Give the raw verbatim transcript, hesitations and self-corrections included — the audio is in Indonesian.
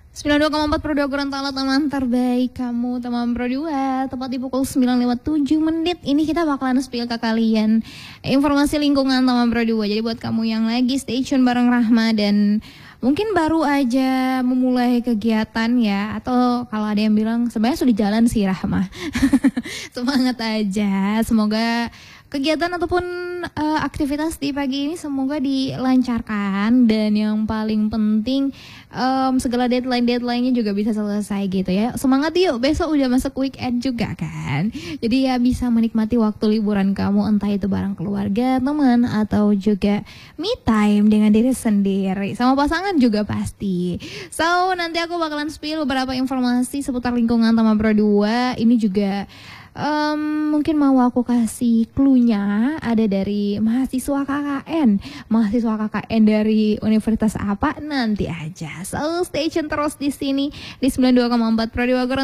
sembilan puluh dua koma empat Pro dua Gorontalo, teman terbaik kamu, teman Pro dua. Tepat di pukul sembilan lewat tujuh menit. Ini kita bakalan spill ke kalian informasi lingkungan teman Pro dua. Jadi buat kamu yang lagi stay tune bareng Rahma dan mungkin baru aja memulai kegiatan ya, atau kalau ada yang bilang sebenarnya sudah jalan sih Rahma. Semangat aja. Semoga kegiatan ataupun uh, aktivitas di pagi ini semoga dilancarkan, dan yang paling penting um, segala deadline-deadline-nya juga bisa selesai gitu ya. Semangat yuk, besok udah masuk weekend juga kan. Jadi ya bisa menikmati waktu liburan kamu, entah itu bareng keluarga, teman, atau juga me time dengan diri sendiri. Sama pasangan juga pasti. So nanti aku bakalan spill beberapa informasi seputar lingkungan teman Pro dua. Ini juga Um, mungkin mau aku kasih clue-nya, ada dari mahasiswa K K N. Mahasiswa K K N dari universitas apa nanti aja. So stay tune terus di sini di sembilan puluh dua koma empat Pro dua Gorontalo.